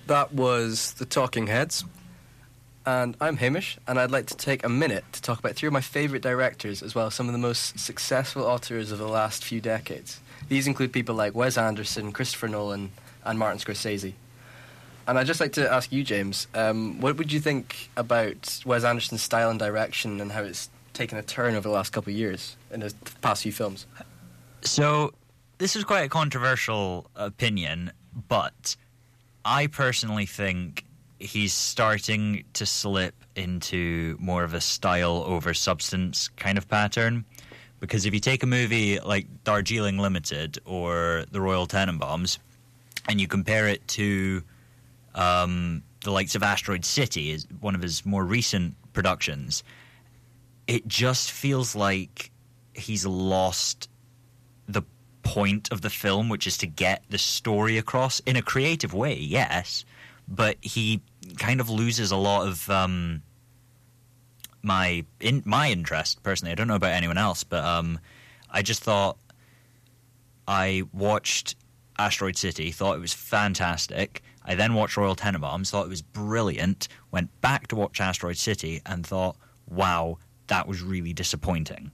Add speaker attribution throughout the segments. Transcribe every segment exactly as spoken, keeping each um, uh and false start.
Speaker 1: That was The Talking Heads. And I'm Hamish, and I'd like to take a minute to talk about three of my favourite directors, as well as some of the most successful authors of the last few decades. These include people like Wes Anderson, Christopher Nolan, and Martin Scorsese. And I'd just like to ask you, James, um, what would you think about Wes Anderson's style and direction and how it's taken a turn over the last couple of years in his past few films?
Speaker 2: So, this is quite a controversial opinion, but I personally think he's starting to slip into more of a style over substance kind of pattern. Because if you take a movie like Darjeeling Limited or The Royal Tenenbaums and you compare it to um, the likes of Asteroid City, is one of his more recent productions, it just feels like he's lost the point of the film, which is to get the story across in a creative way, yes, but he kind of loses a lot of um, my in my interest personally. I don't know about anyone else, but um, I just thought I watched Asteroid City, thought it was fantastic. I then watched Royal Tenenbaums, thought it was brilliant. Went back to watch Asteroid City and thought, wow, that was really disappointing.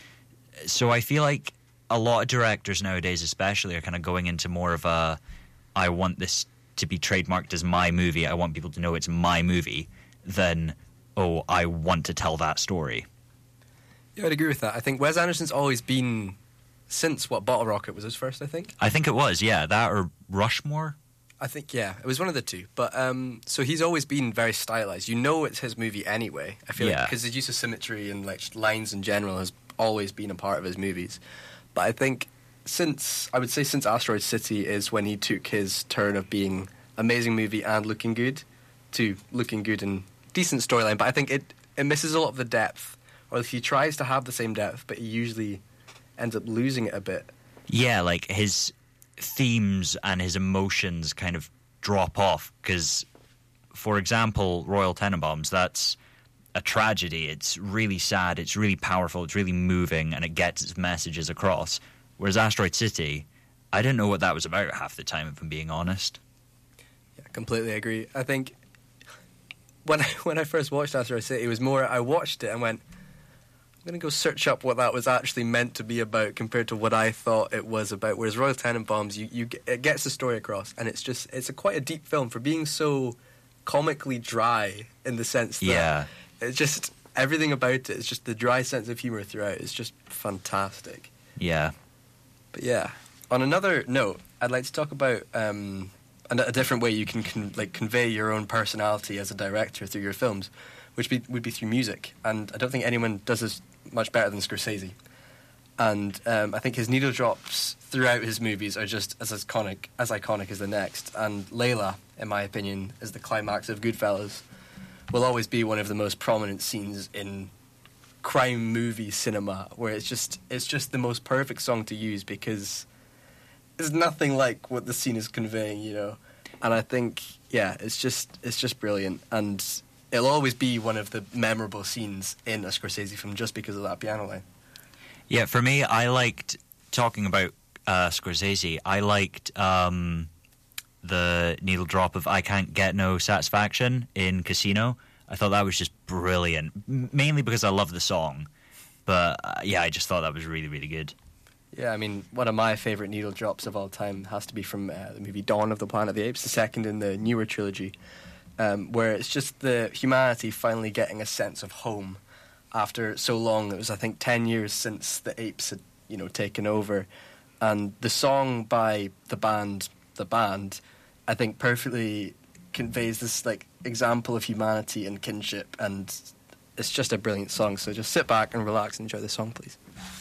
Speaker 2: So I feel like a lot of directors nowadays, especially, are kind of going into more of a, I want this to be trademarked as my movie, I want people to know it's my movie, than, oh, I want to tell that story.
Speaker 1: Yeah, I'd agree with that. I think Wes Anderson's always been, since, what, Bottle Rocket was his first, I think?
Speaker 2: I think it was, yeah. That or Rushmore?
Speaker 1: I think, yeah, it was one of the two. But, um, so he's always been very stylized. You know it's his movie anyway, I feel
Speaker 2: yeah.
Speaker 1: like, because his use of symmetry and, like, lines in general has always been a part of his movies. But I think since, I would say since Asteroid City is when he took his turn of being amazing movie and looking good to looking good and decent storyline. But I think it, it misses a lot of the depth. Or if he tries to have the same depth, but he usually ends up losing it a bit.
Speaker 2: Yeah, like his themes and his emotions kind of drop off. Because, for example, Royal Tenenbaums, that's a tragedy. It's really sad, it's really powerful, it's really moving, and it gets its messages across. Whereas Asteroid City, I didn't know what that was about half the time, if I'm being honest.
Speaker 1: Yeah, completely agree. I think when I, when I first watched Asteroid City, it was more, I watched it and went, I'm going to go search up what that was actually meant to be about compared to what I thought it was about. Whereas Royal Tenenbaums, you, you it gets the story across, and it's just, it's a quite a deep film for being so comically dry in the sense that
Speaker 2: yeah.
Speaker 1: it's just, everything about it is just the dry sense of humour throughout. It's just fantastic.
Speaker 2: Yeah.
Speaker 1: But yeah, on another note, I'd like to talk about um, a, a different way you can con- like convey your own personality as a director through your films, which be, would be through music. And I don't think anyone does this much better than Scorsese. And um, I think his needle drops throughout his movies are just as iconic as iconic as the next. And Layla, in my opinion, is the climax of Goodfellas. Will always be one of the most prominent scenes in crime movie cinema, where it's just it's just the most perfect song to use because there's nothing like what the scene is conveying, you know. And I think, yeah, it's just it's just brilliant, and it'll always be one of the memorable scenes in a Scorsese film just because of that piano line.
Speaker 2: Yeah, for me, I liked talking about uh, Scorsese. I liked um, the needle drop of "I Can't Get No Satisfaction" in Casino. I thought that was just brilliant, mainly because I love the song. But, uh, yeah, I just thought that was really, really good.
Speaker 1: Yeah, I mean, one of my favourite needle drops of all time has to be from uh, the movie Dawn of the Planet of the Apes, the second in the newer trilogy, um, where it's just the humanity finally getting a sense of home after so long. It was, I think, ten years since the apes had, you know, taken over. And the song by the band, The Band, I think perfectly conveys this, like, example of humanity and kinship, and it's just a brilliant song. So just sit back and relax and enjoy the song, please.